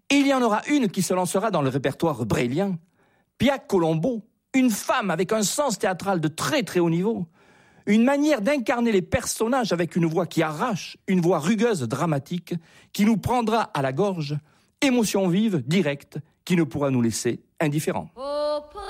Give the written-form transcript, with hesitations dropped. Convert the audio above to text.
Et il y en aura une qui se lancera dans le répertoire brélien. Pia Colombo, une femme avec un sens théâtral de très très haut niveau. Une manière d'incarner les personnages avec une voix qui arrache, une voix rugueuse, dramatique, qui nous prendra à la gorge. Émotion vive, directe, qui ne pourra nous laisser indifférents.